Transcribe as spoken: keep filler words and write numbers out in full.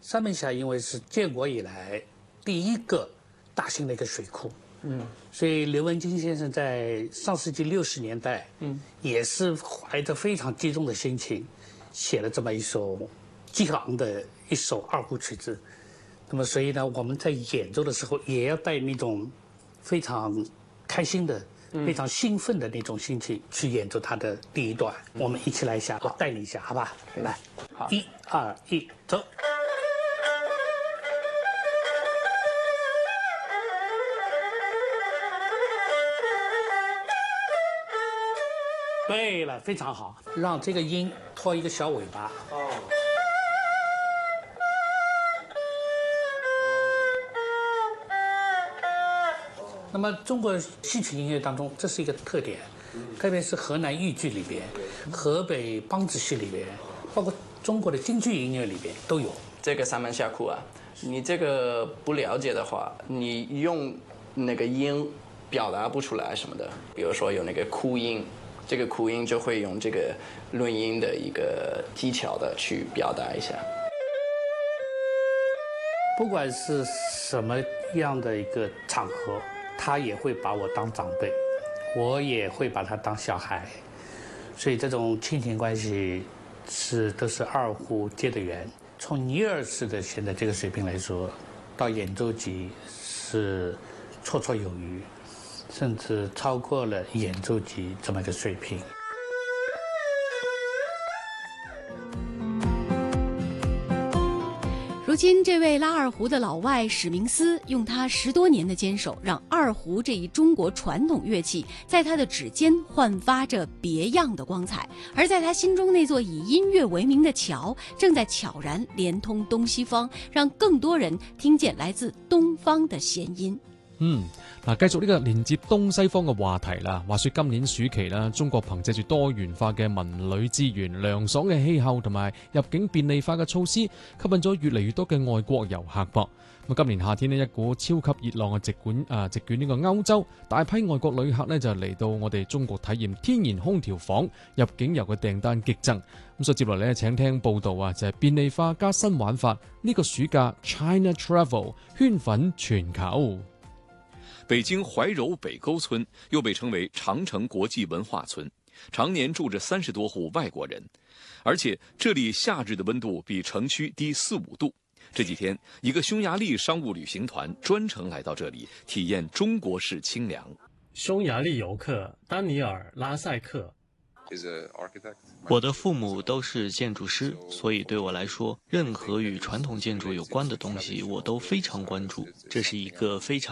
三门峡因为是建国以来第一个大型的一个水库，嗯，所以刘文京先生在上世纪六十年代，嗯，也是怀着非常激动的心情，写了这么一首激昂的一首二胡曲子。那么所以呢，我们在演奏的时候也要带那种非常开心的、非常兴奋的那种心情去演奏它的第一段。我们一起来一下，我带你一下，好吧？来，好，一二一，走。对了，非常好，让这个音拖一个小尾巴。哦。那么中国戏曲音乐当中，这是一个特点，特别是河南豫剧里边、河北梆子戏里边，包括中国的京剧音乐里边都有。 这个三门峡谷啊，你这个不了解的话，你用那个音表达不出来什么的。比如说有那个哭音，这个哭音就会用这个论音的一个技巧的去表达一下。 不管是什么样的一个场合，他也会把我当长辈，我也会把他当小孩，所以这种亲情关系是都是二胡结的缘。从尼尔斯的现在这个水平来说，到演奏级是绰绰有余，甚至超过了演奏级这么一个水平。 如今，这位拉二胡的老外史明斯用他十多年的坚守，让二胡这一中国传统乐器在他的指尖焕发着别样的光彩。而在他心中那座以音樂為名的橋，正在悄然連通東西方，讓更多人聽見來自東方的弦音。 嗯，嗱，繼續呢個連接東西方嘅話題啦。話說今年暑期啦，中國憑藉住多元化嘅文旅資源、涼爽嘅氣候同埋入境便利化嘅措施，吸引咗越嚟越多嘅外國遊客噃。咁今年夏天呢，一股超級熱浪嘅席捲啊席捲呢個歐洲，大批外國旅客呢就嚟到我哋中國體驗天然空調房，入境遊嘅訂單激增。咁所以接落嚟咧，請聽報道啊，就係便利化加新玩法，呢個暑假 China Travel 圈粉全球。 北京懷柔北溝村又被稱為長城國際文化村，常年住着三十多戶外國人，而且這裡夏日的溫度比城區低四五度。這幾天，一個匈牙利商務旅行團專程來到這裡，體驗中國式清涼。 匈牙利遊客丹尼爾·拉塞克。 我的父母都是建築師，所以對我來說，任何與傳統建築有關的東西我都非常關注。這是一個非常